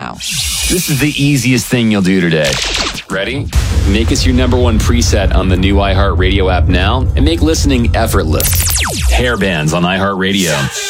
now. This is the easiest thing you'll do today. Ready? Make us your number one preset on the new iHeartRadio app now and make listening effortless. Hair bands on iHeartRadio.